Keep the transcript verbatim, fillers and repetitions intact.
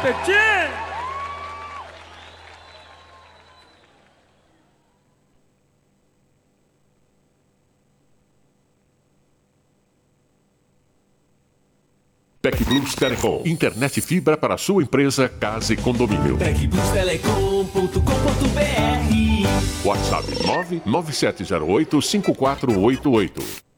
Tchê! TecBlus Telecom. Internet fibra para sua empresa, casa e condomínio. tec blus telecom ponto com ponto br. WhatsApp nove nove sete zero oito cinco quatro oito oito.